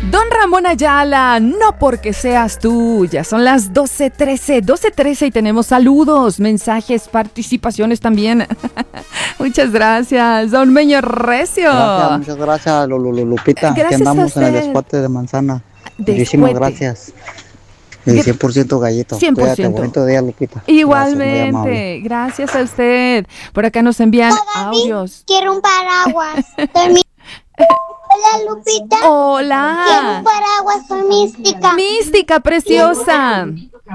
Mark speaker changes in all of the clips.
Speaker 1: Don Ramón Ayala, no porque seas tú. Ya son las 12:13 y tenemos saludos, mensajes, participaciones también. Muchas gracias, don Meño Recio.
Speaker 2: Muchas gracias, Lupita.
Speaker 1: Gracias.
Speaker 2: Aquí andamos en el descuate de manzana. Muchísimas gracias. El 100% gallito.
Speaker 1: 100%.
Speaker 2: Cuídate, bonito día, Lupita.
Speaker 1: Igualmente, gracias a usted. Por acá nos envían audios.
Speaker 3: Quiero un paraguas. Hola, Lupita.
Speaker 1: Hola.
Speaker 3: Quiero un paraguas con mística.
Speaker 1: Mística preciosa.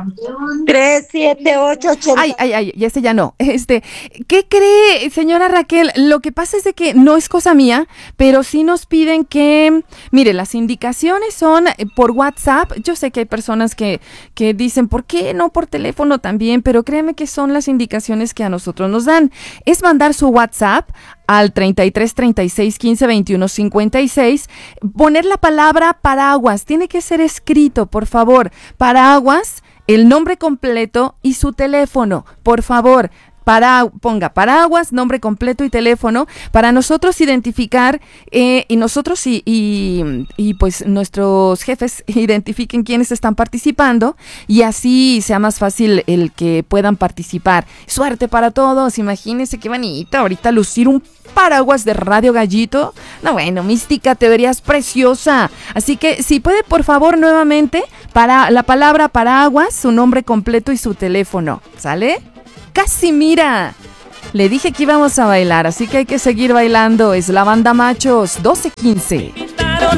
Speaker 3: 37880.
Speaker 1: Ay, ese ya no. ¿Qué cree, señora Raquel? Lo que pasa es de que no es cosa mía, pero sí nos piden que, mire, las indicaciones son por WhatsApp. Yo sé que hay personas que dicen, ¿por qué no por teléfono también? Pero créeme que son las indicaciones que a nosotros nos dan. Es mandar su WhatsApp al 33 36 15 21 56, poner la palabra paraguas. Tiene que ser escrito, por favor. Paraguas, el nombre completo y su teléfono, por favor. Ponga paraguas, nombre completo y teléfono para nosotros identificar y nosotros y pues nuestros jefes identifiquen quiénes están participando y así sea más fácil el que puedan participar. Suerte para todos, imagínense qué bonito ahorita lucir un paraguas de Radio Gallito. No, bueno, Mística, te verías preciosa. Así que si puede, por favor, nuevamente, para la palabra paraguas, su nombre completo y su teléfono, ¿sale? Casimira, le dije que íbamos a bailar, así que hay que seguir bailando. Es la banda Machos, 12:15.